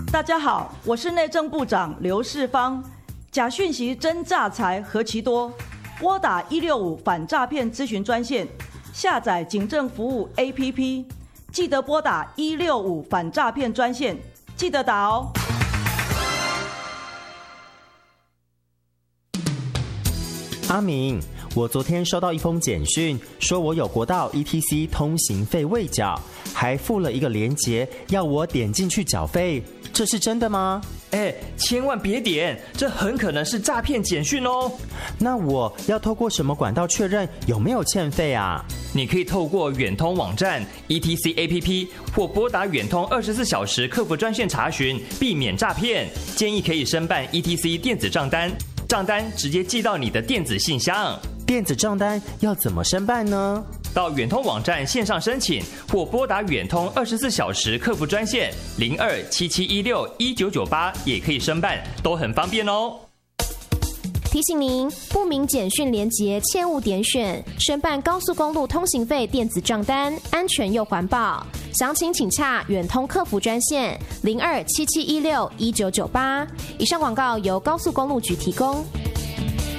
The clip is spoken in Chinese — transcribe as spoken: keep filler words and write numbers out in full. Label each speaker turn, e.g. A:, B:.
A: 大家好，我是内政部长刘世芳。假讯息真诈财何其多，拨打一六五反诈骗咨询专线，下载警政服务 A P P， 记得拨打一六五反诈骗专线，记得打哦。
B: 阿明，我昨天收到一封简讯，说我有国道 E T C 通行费未缴，还附了一个连结，要我点进去缴费，这是真的吗？
C: 哎，千万别点，这很可能是诈骗简讯哦。
B: 那我要透过什么管道确认有没有欠费啊？
C: 你可以透过远通网站 E T C A P P 或拨打远通二十四小时客服专线查询，避免诈骗。建议可以申办 E T C 电子账单，账单直接寄到你的电子信箱。
B: 电子账单要怎么申办呢？
C: 到远通网站线上申请，或拨打远通二十四小时客服专线零二七七一六一九九八也可以申办，都很方便哦。
D: 提醒您，不明简讯连结切勿点选，申办高速公路通行费电子账单，安全又环保。详情请洽远通客服专线零二七七一六一九九八。以上广告由高速公路局提供。